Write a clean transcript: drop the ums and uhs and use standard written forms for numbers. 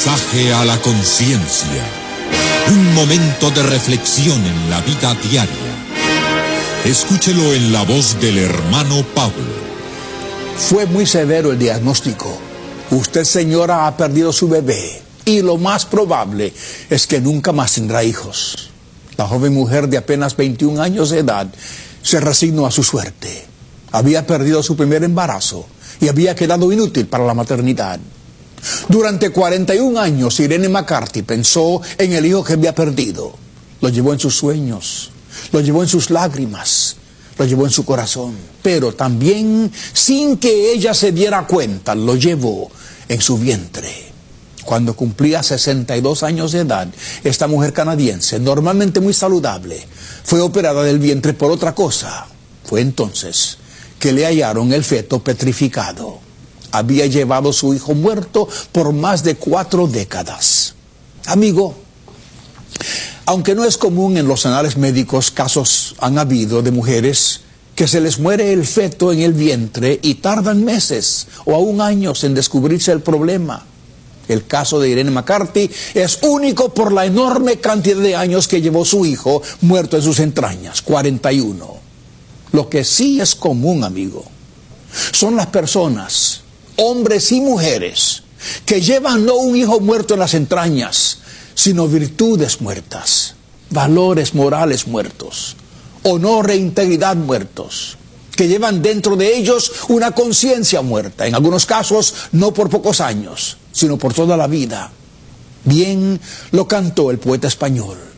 mensaje a la conciencia. Un momento de reflexión en la vida diaria. Escúchelo en la voz del hermano Pablo. Fue muy severo el diagnóstico. Usted, señora, ha perdido su bebé y lo más probable es que nunca más tendrá hijos. La joven mujer de apenas 21 años de edad se resignó a su suerte. Había perdido su primer embarazo y había quedado inútil para la maternidad. Durante 41 años, Irene McCarthy pensó en el hijo que había perdido. Lo llevó en sus sueños, lo llevó en sus lágrimas, lo llevó en su corazón. Pero también, sin que ella se diera cuenta, lo llevó en su vientre. Cuando cumplía 62 años de edad, esta mujer canadiense, normalmente muy saludable, fue operada del vientre por otra cosa. Fue entonces que le hallaron el feto petrificado. Había llevado su hijo muerto por más de 4 décadas. Amigo, aunque no es común en los anales médicos, casos han habido de mujeres que se les muere el feto en el vientre y tardan meses o aún años en descubrirse el problema. El caso de Irene McCarthy es único por la enorme cantidad de años que llevó su hijo muerto en sus entrañas, 41. Lo que sí es común, amigo, son las personas, hombres y mujeres, que llevan no un hijo muerto en las entrañas, sino virtudes muertas, valores morales muertos, honor e integridad muertos, que llevan dentro de ellos una conciencia muerta, en algunos casos no por pocos años, sino por toda la vida. Bien lo cantó el poeta español.